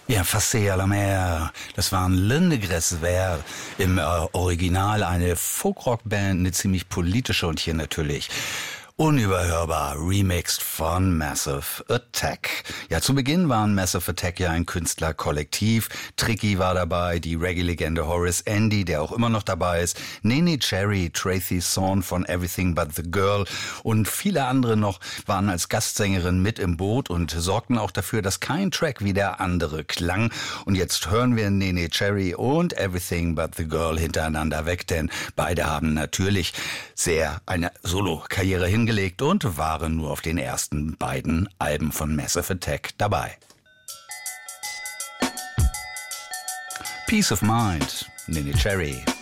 Ja, Facé à la mer. Das waren Lindegres Ver im Original, eine Folkrock-Band, eine ziemlich politische und hier natürlich unüberhörbar remixed von Massive Attack. Ja, zu Beginn waren Massive Attack ja ein Künstlerkollektiv. Tricky war dabei, die Reggae-Legende Horace Andy, der auch immer noch dabei ist, Nene Cherry, Tracy Thorn von Everything But The Girl und viele andere noch waren als Gastsängerin mit im Boot und sorgten auch dafür, dass kein Track wie der andere klang. Und jetzt hören wir Nene Cherry und Everything But The Girl hintereinander weg, denn beide haben natürlich sehr eine Solo-Karriere hingelegt und waren nur auf den ersten beiden Alben von Massive Attack dabei. Peace of Mind, Nene Cherry.